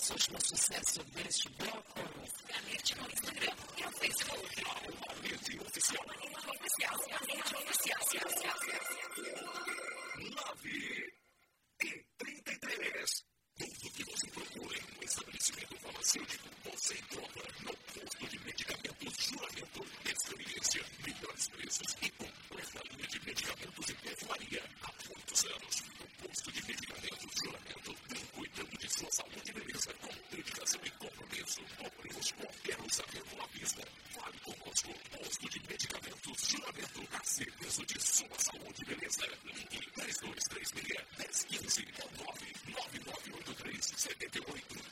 último sucesso deste bloco. Amerte no Instagram e no Facebook. Amerte Oficial. Oficial.